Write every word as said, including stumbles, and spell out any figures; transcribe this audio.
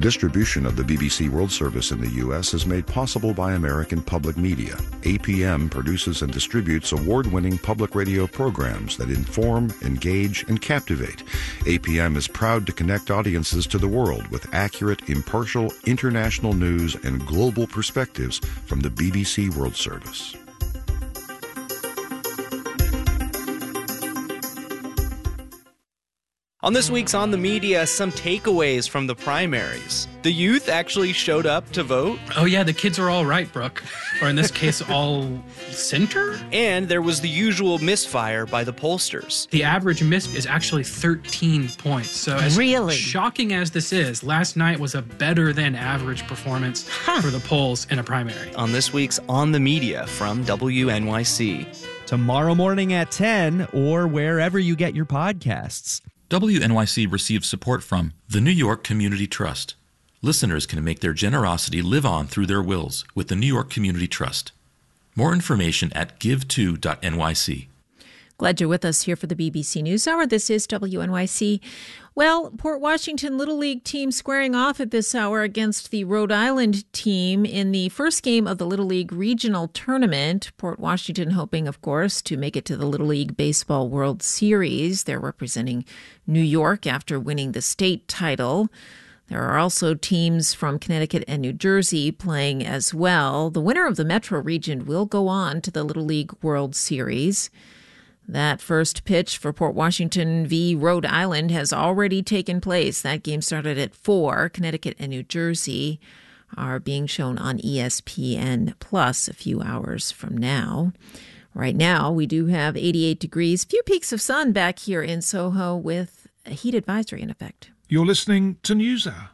Distribution of the B B C World Service in the U S is made possible by American Public Media. A P M produces and distributes award-winning public radio programs that inform, engage, and captivate. A P M is proud to connect audiences to the world with accurate, impartial, international news and global perspectives from the B B C World Service. On this week's On the Media, some takeaways from the primaries. The youth actually showed up to vote. Oh yeah, the kids are all right, Brooke. Or in this case, all center? And there was the usual misfire by the pollsters. The average miss is actually thirteen points. So as really? shocking as this is, last night was a better than average performance huh. for the polls in a primary. On this week's On the Media from W N Y C. Tomorrow morning at ten or wherever you get your podcasts. W N Y C receives support from the New York Community Trust. Listeners can make their generosity live on through their wills with the New York Community Trust. More information at give to dot N Y C. Glad you're with us here for the B B C NewsHour. This is W N Y C. Well, Port Washington Little League team squaring off at this hour against the Rhode Island team in the first game of the Little League Regional Tournament. Port Washington hoping, of course, to make it to the Little League Baseball World Series. They're representing New York after winning the state title. There are also teams from Connecticut and New Jersey playing as well. The winner of the Metro region will go on to the Little League World Series. That first pitch for Port Washington v. Rhode Island has already taken place. That game started at four. Connecticut and New Jersey are being shown on E S P N Plus a few hours from now. Right now, we do have eighty-eight degrees, few peaks of sun back here in Soho with a heat advisory in effect. You're listening to NewsHour.